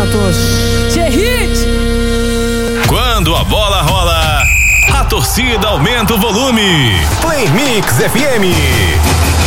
a todos. Quando a bola rola, a torcida aumenta o volume. Play Mix FM.